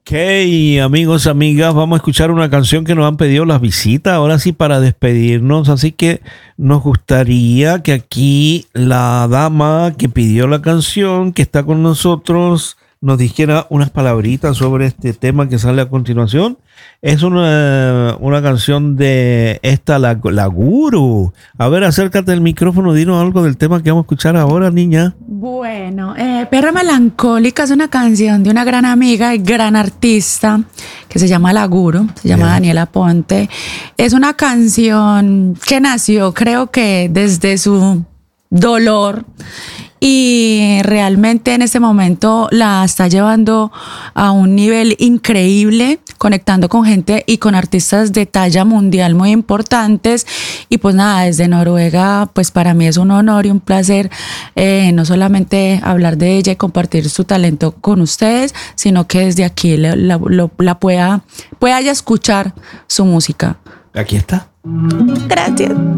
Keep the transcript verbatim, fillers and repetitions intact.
Ok, amigos, amigas, vamos a escuchar una canción que nos han pedido las visitas, ahora sí para despedirnos, así que nos gustaría que aquí la dama que pidió la canción, que está con nosotros, nos dijera unas palabritas sobre este tema que sale a continuación. Es una, una canción de esta, la, la Guru. A ver, acércate al micrófono, dinos algo del tema que vamos a escuchar ahora, niña. Bueno, eh, Perra Melancólica es una canción de una gran amiga y gran artista que se llama La Guru, se llama yeah. Daniela Ponte. Es una canción que nació, creo que desde su dolor, y realmente en este momento la está llevando a un nivel increíble, conectando con gente y con artistas de talla mundial muy importantes. Y pues nada, desde Noruega, pues para mí es un honor y un placer eh, no solamente hablar de ella y compartir su talento con ustedes, sino que desde aquí la, la, la pueda, pueda ya escuchar su música. Aquí está. Gracias.